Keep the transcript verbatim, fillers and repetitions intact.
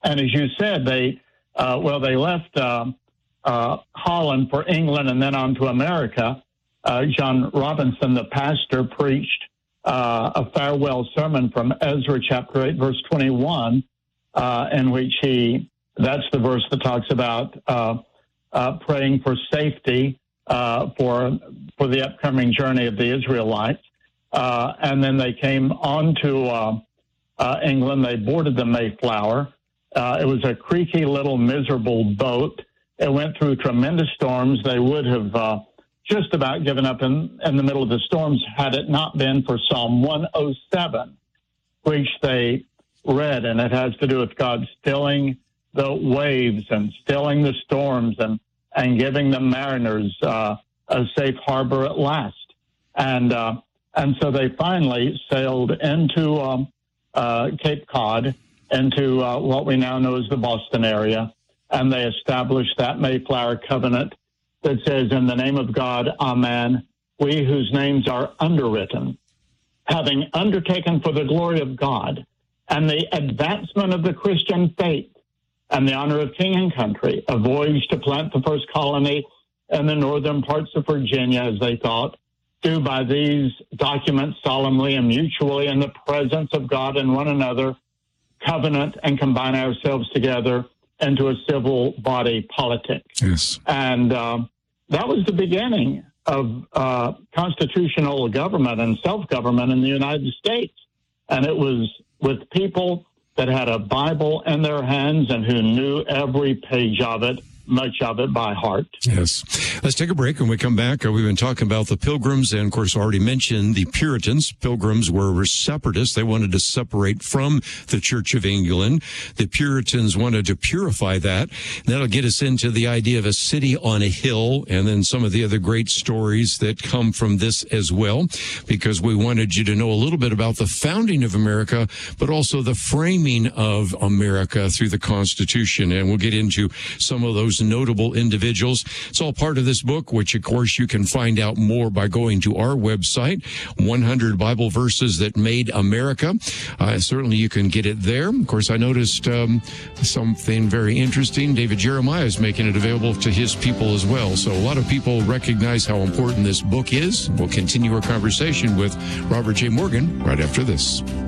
And as you said, they, uh, well, they left uh, uh, Holland for England and then on to America. Uh, John Robinson, the pastor, preached uh, a farewell sermon from Ezra chapter eight, verse twenty-one, uh, in which he, that's the verse that talks about uh, uh, praying for safety uh, for for the upcoming journey of the Israelites. Uh, and then they came on to uh, uh, England. They boarded the Mayflower. Uh, it was a creaky little miserable boat. It went through tremendous storms. They would have uh, just about given up in, in the middle of the storms had it not been for Psalm one oh seven, which they read, and it has to do with God stilling the waves and stilling the storms and, and giving the mariners uh, a safe harbor at last. And uh, and so they finally sailed into um, uh, Cape Cod, into uh, what we now know as the Boston area, and they established that Mayflower covenant that says, in the name of God, amen, we whose names are underwritten, having undertaken for the glory of God and the advancement of the Christian faith and the honor of king and country, a voyage to plant the first colony in the northern parts of Virginia, as they thought, do by these documents solemnly and mutually in the presence of God and one another, covenant and combine ourselves together into a civil body politic. Yes. And uh, that was the beginning of uh, constitutional government and self-government in the United States. And it was with people that had a Bible in their hands and who knew every page of it, much of it by heart. Yes. Let's take a break. When we come back, uh, we've been talking about the Pilgrims and, of course, already mentioned the Puritans. Pilgrims were separatists. They wanted to separate from the Church of England. The Puritans wanted to purify that. That'll get us into the idea of a city on a hill and then some of the other great stories that come from this as well, because we wanted you to know a little bit about the founding of America, but also the framing of America through the Constitution. And we'll get into some of those notable individuals. It's all part of this book, which, of course, you can find out more by going to our website, one hundred Bible Verses That Made America. Uh, certainly, you can get it there. Of course, I noticed um, something very interesting. David Jeremiah is making it available to his people as well. So a lot of people recognize how important this book is. We'll continue our conversation with Robert J. Morgan right after this.